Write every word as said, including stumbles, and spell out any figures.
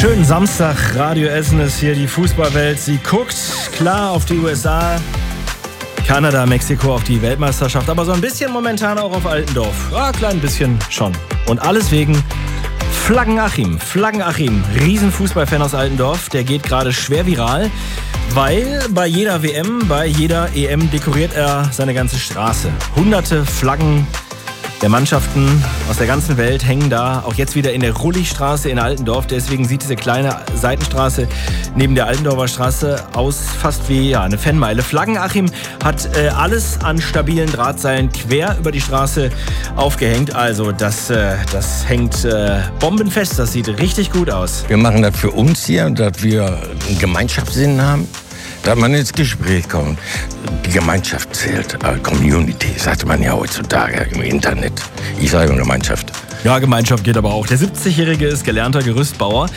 Schönen Samstag, Radio Essen ist hier, die Fußballwelt. Sie guckt klar auf die U S A, Kanada, Mexiko, auf die Weltmeisterschaft, aber so ein bisschen momentan auch auf Altendorf. Ja, klein bisschen schon. Und alles wegen Flaggen-Achim. Flaggen-Achim, Riesenfußballfan aus Altendorf, der geht gerade schwer viral, weil bei jeder W M, bei jeder E M dekoriert er seine ganze Straße. Hunderte Flaggen der Mannschaften aus der ganzen Welt hängen da, auch jetzt wieder in der Rulligstraße in Altendorf. Deswegen sieht diese kleine Seitenstraße neben der Altendorfer Straße aus fast wie ja, eine Fanmeile. Flaggen-Achim hat äh, alles an stabilen Drahtseilen quer über die Straße aufgehängt. Also das, äh, das hängt äh, bombenfest, das sieht richtig gut aus. Wir machen das für uns hier, dass wir einen Gemeinschaftssinn haben. Dass man ins Gespräch kommt. Die Gemeinschaft zählt, äh, Community, sagt man ja heutzutage im Internet. Ich sage Gemeinschaft. Ja, Gemeinschaft geht aber auch. Der siebzigjährige ist gelernter Gerüstbauer.